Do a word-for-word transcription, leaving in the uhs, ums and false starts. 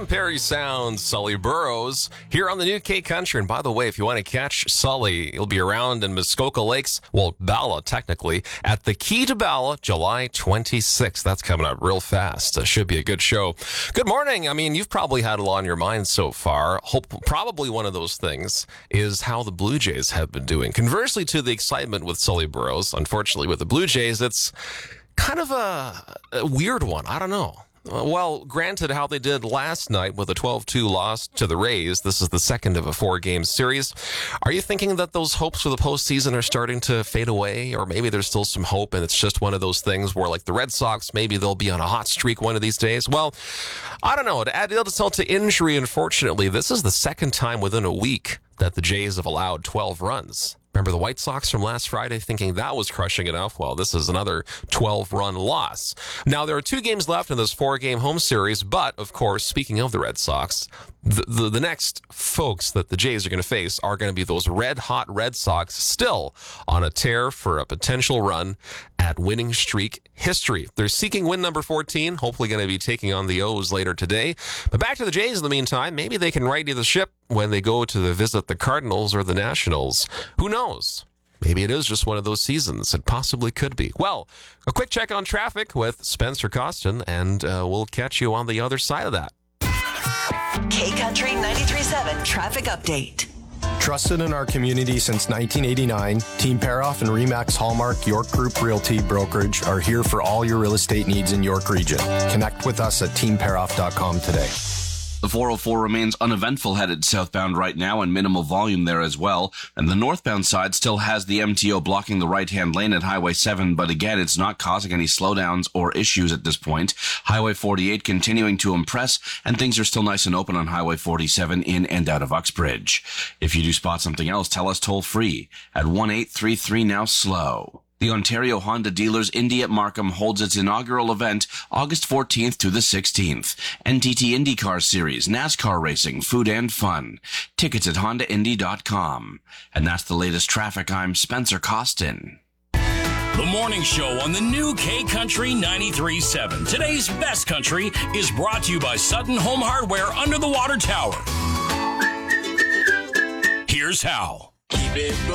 Perry sounds Sully Burrows here on the new K Country. And by the way, if you want to catch Sully, he'll be around in Muskoka Lakes, well, Bala technically, at the Key to Bala, July twenty-sixth. That's coming up real fast. That should be a good show. Good morning. I mean, you've probably had a lot on your mind so far. Hope, probably one of those things is how the Blue Jays have been doing. Conversely to the excitement with Sully Burrows, unfortunately with the Blue Jays, it's kind of a, a weird one. I don't know. Well, granted, how they did last night with a twelve two loss to the Rays, this is the second of a four-game series. Are you thinking that those hopes for the postseason are starting to fade away? Or maybe there's still some hope and it's just one of those things where, like the Red Sox, maybe they'll be on a hot streak one of these days? Well, I don't know. To add insult to injury, unfortunately, this is the second time within a week that the Jays have allowed twelve runs. Remember the White Sox from last Friday thinking that was crushing enough? Well, this is another twelve-run loss. Now, there are two games left in this four-game home series, but, of course, speaking of the Red Sox, the, the, the next folks that the Jays are going to face are going to be those red-hot Red Sox still on a tear for a potential run at winning streak history. They're seeking win number fourteen, hopefully going to be taking on the O's later today. But back to the Jays in the meantime. Maybe they can righty the ship when they go to visit the Cardinals or the Nationals. Who knows? Maybe it is just one of those seasons. It possibly could be. Well, a quick check on traffic with Spencer Costin, and uh, we'll catch you on the other side of that. K Country ninety-three point seven traffic update. Trusted in our community since nineteen eighty-nine, Team Paroff and Remax Hallmark York Group Realty Brokerage are here for all your real estate needs in York Region. Connect with us at team paroff dot com today. The four oh four remains uneventful headed southbound right now and minimal volume there as well. And the northbound side still has the M T O blocking the right-hand lane at Highway seven, but again, it's not causing any slowdowns or issues at this point. Highway forty-eight continuing to impress, and things are still nice and open on Highway forty-seven in and out of Uxbridge. If you do spot something else, tell us toll-free at one eight three three now slow. The Ontario Honda Dealers Indy at Markham holds its inaugural event August fourteenth to the sixteenth. N T T IndyCar Series, NASCAR racing, food and fun. Tickets at honda indy dot com. And that's the latest traffic. I'm Spencer Costin. The morning show on the new K Country ninety-three point seven. Today's best country is brought to you by Sutton Home Hardware under the water tower. Here's how. Keep it